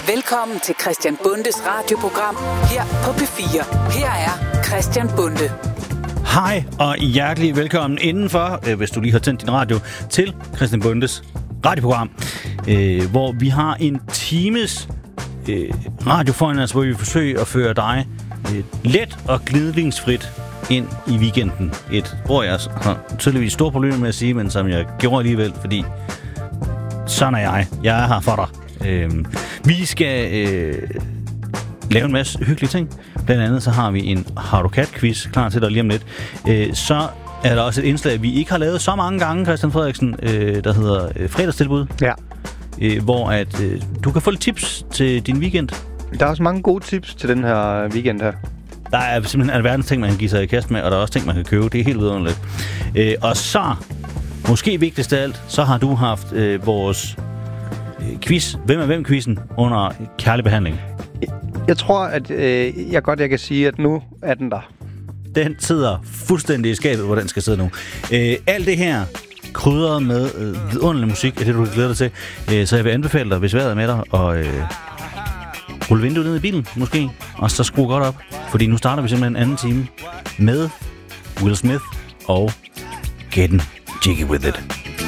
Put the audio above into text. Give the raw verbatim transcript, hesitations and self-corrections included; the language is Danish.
Velkommen til Christian Bundes radioprogram her på P fire. Her er Christian Bunde. Hej og hjertelig velkommen indenfor, hvis du lige har tændt din radio, til Christian Bundes radioprogram, øh, hvor vi har en times øh, radio foran os, hvor vi forsøger at føre dig øh, let og glidningsfrit ind i weekenden. Et ord, jeg har tydeligvis store problemer med at sige, men som jeg gjorde alligevel, fordi sådan er jeg. Jeg er her for dig. Øh, vi skal øh, lave en masse hyggelige ting. Blandt andet så har vi en Har du kat-quiz klar til dig lige om lidt. Øh, så er der også et indslag, vi ikke har lavet så mange gange, Christian Frederiksen, øh, der hedder øh, fredagstilbud. Ja. Øh, hvor at, øh, du kan få lidt tips til din weekend. Der er også mange gode tips til den her weekend her. Der er simpelthen alverdens ting, man kan give sig i kast med, og der er også ting, man kan købe. Det er helt vidunderligt. Øh, og så, måske vigtigst af alt, så har du haft øh, vores øh, quiz, Hvem er hvem-quizzen, under kærlig behandling. Jeg tror, at øh, jeg godt jeg kan sige, at nu er den der. Den sidder fuldstændig i skabet, hvor den skal sidde nu. Øh, alt det her krydret med øh, vidunderlig musik, er det, du kan glæde dig til. Øh, så jeg vil anbefale dig, hvis vejret er med dig, og øh, rulle vinduet ned i bilen, måske, og så skru godt op. Fordi nu starter vi simpelthen en anden time med Will Smith og Getting Jiggy With It.